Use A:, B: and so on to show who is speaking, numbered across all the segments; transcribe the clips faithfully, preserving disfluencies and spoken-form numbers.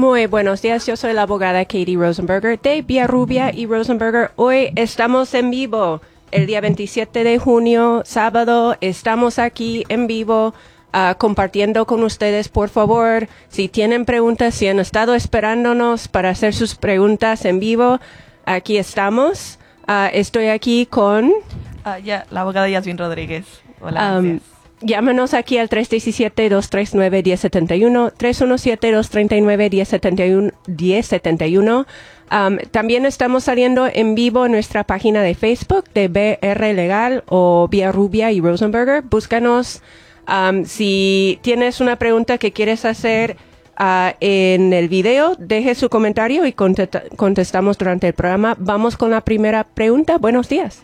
A: Muy buenos días, yo soy la abogada Katie Rosenberger de Villarrubia y Rosenberger. Hoy estamos en vivo, el día veintisiete de junio, sábado, estamos aquí en vivo uh, compartiendo con ustedes. Por favor, si tienen preguntas, si han estado esperándonos para hacer sus preguntas en vivo, aquí estamos. Uh, estoy aquí con...
B: Uh, ya, la abogada Yasmin Rodríguez. Hola,
A: um, Llámanos aquí al tres uno siete, dos tres nueve, uno cero siete uno, tres uno siete, dos tres nueve, uno cero siete uno. Um, también estamos saliendo en vivo en nuestra página de Facebook de B R Legal o Villarrubia y Rosenberger. Búscanos. Um, si tienes una pregunta que quieres hacer uh, en el video, deje su comentario y contesta- contestamos durante el programa. Vamos con la primera pregunta. Buenos días.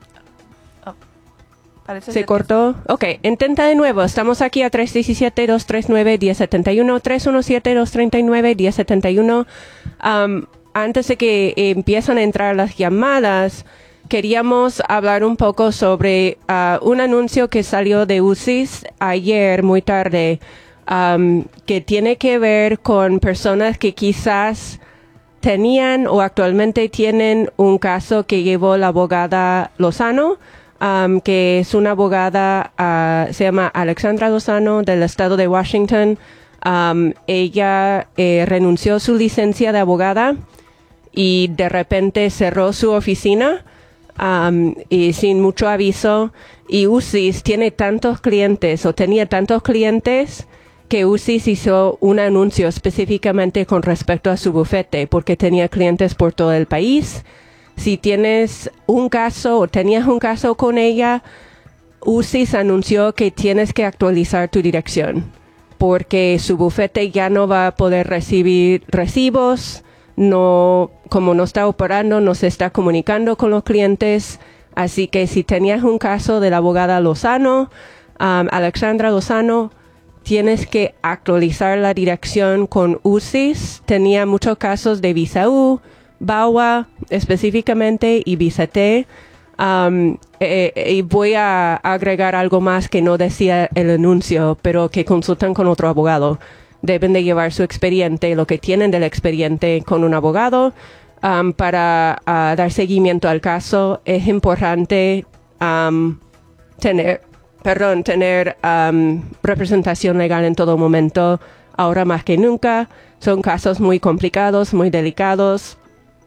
B: Parece
A: Se cortó. Ok, intenta de nuevo. Estamos aquí a tres uno siete, dos tres nueve, uno cero siete uno, tres uno siete, dos tres nueve, uno cero siete uno. Um, antes de que empiezan a entrar las llamadas, queríamos hablar un poco sobre uh, un anuncio que salió de U C I S ayer muy tarde, um, que tiene que ver con personas que quizás tenían o actualmente tienen un caso que llevó la abogada Lozano. Um, que es una abogada, uh, se llama Alexandra Lozano del estado de Washington. Um, ella eh, renunció su licencia de abogada y de repente cerró su oficina um, y sin mucho aviso. Y U C I S tiene tantos clientes o tenía tantos clientes que U C I S hizo un anuncio específicamente con respecto a su bufete porque tenía clientes por todo el país. Si tienes un caso o tenías un caso con ella, U C I S anunció que tienes que actualizar tu dirección porque su bufete ya no va a poder recibir recibos, no, como no está operando, no se está comunicando con los clientes. Así que si tenías un caso de la abogada Lozano, um, Alexandra Lozano, tienes que actualizar la dirección con U C I S. Tenía muchos casos de Visa U, B A W A específicamente y Visa T. Um, eh, eh, y voy a agregar algo más que no decía el anuncio, pero que consultan con otro abogado. Deben de llevar su expediente, lo que tienen del expediente con un abogado um, para uh, dar seguimiento al caso. Es importante um, tener, perdón, tener um, representación legal en todo momento. Ahora más que nunca, son casos muy complicados, muy delicados.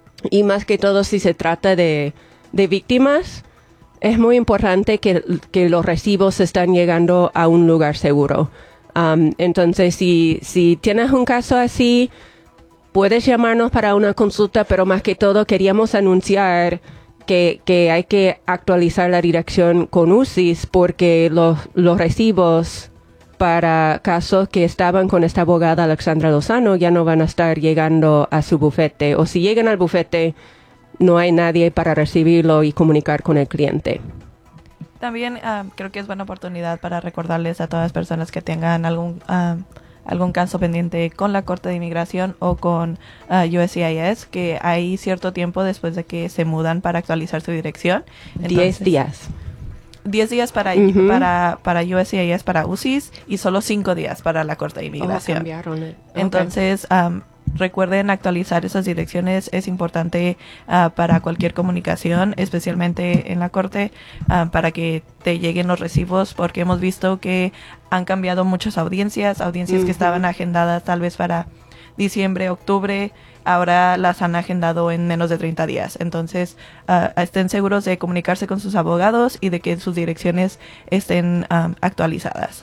A: Y más que todo, si se trata de, de víctimas, es muy importante que, que los recibos están llegando a un lugar seguro. Um, entonces, si, si tienes un caso así, puedes llamarnos para una consulta, pero más que todo queríamos anunciar que, que hay que actualizar la dirección con U C I S porque los, los recibos para casos que estaban con esta abogada Alexandra Lozano ya no van a estar llegando a su bufete, o si llegan al bufete no hay nadie para recibirlo y comunicar con el cliente.
B: También uh, creo que es buena oportunidad para recordarles a todas las personas que tengan algún uh, algún caso pendiente con la Corte de Inmigración o con uh, U S C I S, que hay cierto tiempo después de que se mudan para actualizar su dirección. Entonces,
A: Diez días.
B: diez días para, uh-huh. para, para U S C I S, para U C I S, y solo cinco días para la Corte de Inmigración.
A: Oh, cambiaron el... okay.
B: Entonces, um, recuerden actualizar esas direcciones. Es importante uh, para cualquier comunicación, especialmente en la Corte, uh, para que te lleguen los recibos, porque hemos visto que han cambiado muchas audiencias, audiencias uh-huh. que estaban agendadas tal vez para diciembre, octubre, ahora las han agendado en menos de treinta días. Entonces, uh, estén seguros de comunicarse con sus abogados y de que sus direcciones estén um, actualizadas.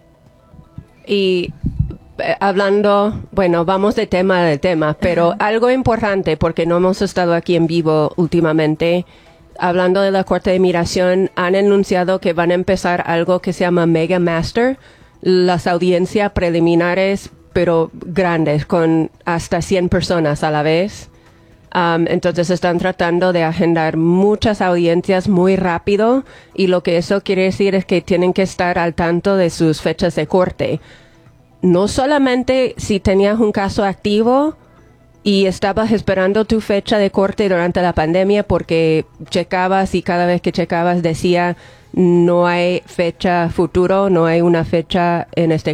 A: Y eh, hablando, bueno, vamos de tema de tema, pero uh-huh. algo importante, porque no hemos estado aquí en vivo últimamente, hablando de la Corte de Inmigración, han anunciado que van a empezar algo que se llama Mega Master, las audiencias preliminares pero grandes, con hasta cien personas a la vez. Um, entonces están tratando de agendar muchas audiencias muy rápido, y lo que eso quiere decir es que tienen que estar al tanto de sus fechas de corte. No solamente si tenías un caso activo y estabas esperando tu fecha de corte durante la pandemia porque checabas y cada vez que checabas decía no hay fecha futuro, no hay una fecha en este